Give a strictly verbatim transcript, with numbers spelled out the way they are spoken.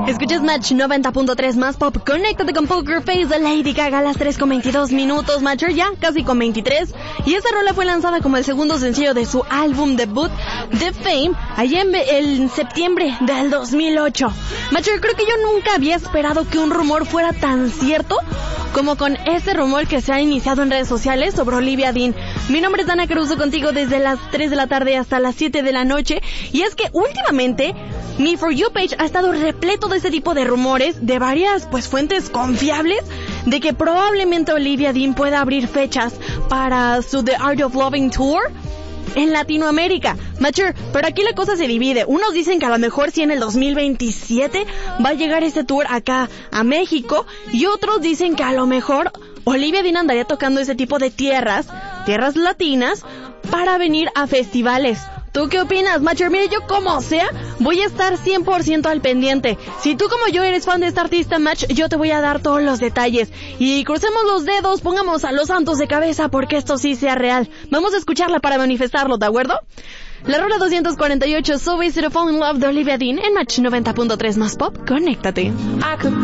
Escuchas Match noventa punto tres más pop. Conéctate con Poker Face de Lady Gaga a las tres con veintidós minutos. Matcher ya casi con veintitrés. Y esta rola fue lanzada como el segundo sencillo de su álbum debut, The Fame, allá en, en septiembre del dos mil ocho. Matcher, creo que yo nunca había esperado que un rumor fuera tan cierto como con este rumor que se ha iniciado en redes sociales sobre Olivia Dean. Mi nombre es Dana Caruso, contigo desde las tres de la tarde hasta las siete de la noche. Y es que últimamente mi For You page ha estado repleto de ese tipo de rumores de varias pues fuentes confiables de que probablemente Olivia Dean pueda abrir fechas para su The Art of Loving Tour en Latinoamérica. Mature, pero aquí la cosa se divide. Unos dicen que a lo mejor sí en el dos mil veintisiete va a llegar este tour acá a México, y otros dicen que a lo mejor Olivia Dean andaría tocando ese tipo de tierras, tierras latinas, para venir a festivales. ¿Tú qué opinas, Matcher? Mire, yo como sea, voy a estar cien por ciento al pendiente. Si tú como yo eres fan de esta artista, Match, yo te voy a dar todos los detalles. Y crucemos los dedos, pongamos a los santos de cabeza porque esto sí sea real. Vamos a escucharla para manifestarlo, ¿de acuerdo? La rola doscientos cuarenta y ocho, So Easy to Fall in Love de Olivia Dean en Match noventa punto tres más pop. Conéctate.